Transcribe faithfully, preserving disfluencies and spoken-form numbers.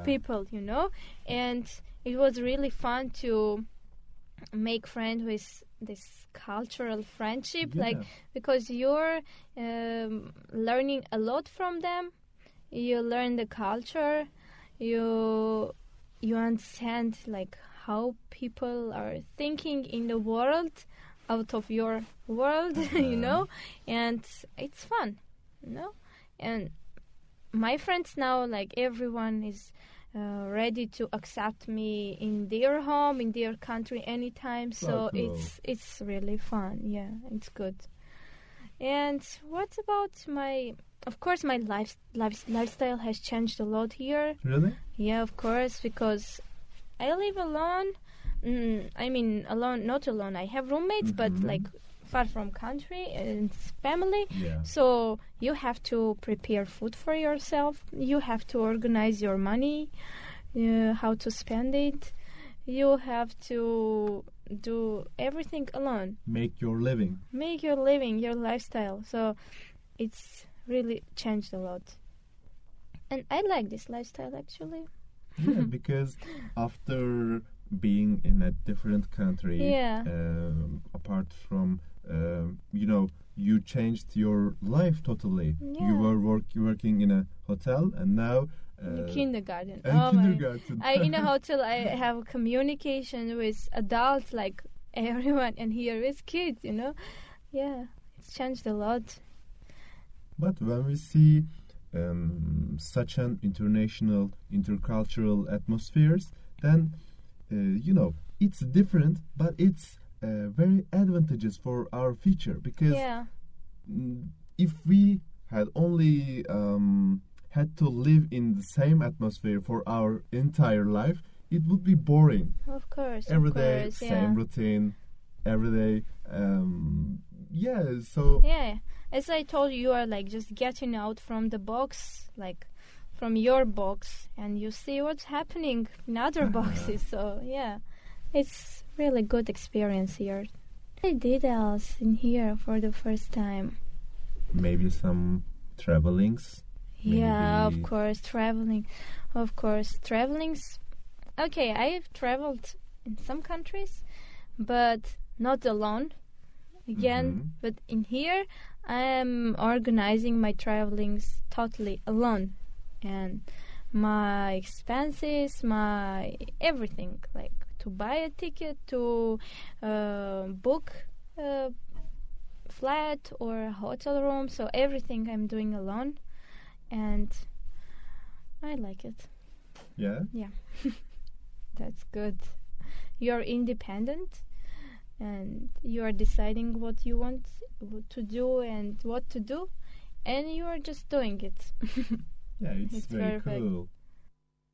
people, you know, and it was really fun to make friends with this cultural friendship, Yeah. like because you're um, learning a lot from them. You learn the culture, you you understand like how people are thinking in the world out of your world, you know, and it's fun, you know. And my friends now, like everyone is uh, ready to accept me in their home, in their country anytime. So Oh, cool. it's it's really fun. Yeah, it's good. And what about my? Of course, my life, life lifestyle has changed a lot here. Really? Yeah, of course, because I live alone. Mm, I mean, alone, not alone. I have roommates, but Mhm. like far from country and family. Yeah. So you have to prepare food for yourself. You have to organize your money, uh, how to spend it. You have to do everything alone. Make your living. Make your living, your lifestyle. So it's really changed a lot. And I like this lifestyle actually. Yeah, because after being in a different country, Yeah. um, apart from, um, you know, you changed your life totally. Yeah. You were work, working in a hotel, and now In the uh, kindergarten. and Oh my. kindergarten. I in a hotel I have communication with adults like everyone, and here with kids, you know. Yeah, it's changed a lot. But when we see um, such an international, intercultural atmospheres, then uh, you know it's different, but it's uh, very advantageous for our future, because Yeah, mm, if we had only um, had to live in the same atmosphere for our entire life, it would be boring. of course. Every of day, course, same yeah. routine. Every day, um, yeah. So Yeah, as I told you, you are like just getting out from the box, like from your box, and you see what's happening in other boxes. So yeah, it's really good experience here. I did else in here for the first time. maybe some travelings. Yeah, of Maybe- course, traveling. Of course, travelings. Okay, I've traveled in some countries, but not alone. Again, Mhm. but in here, I am organizing my travelings totally alone, and my expenses, my everything, like to buy a ticket, to uh, book a flat or a hotel room. So everything I'm doing alone, and I like it. Yeah. That's good. You're independent, and you are deciding what you want to do and what to do, and you are just doing it. Yeah, it's, It's very perfect. cool.